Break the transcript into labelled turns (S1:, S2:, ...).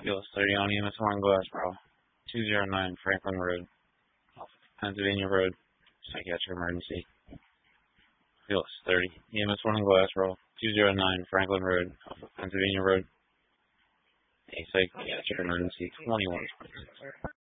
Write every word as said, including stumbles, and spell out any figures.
S1: U S thirty on E M S one Glassboro, two zero nine Franklin Road, Pennsylvania Road, psychiatric emergency. U S thirty E M S one Glassboro, two zero nine Franklin Road, Pennsylvania Road, a psychiatric emergency, twenty-one twenty-six.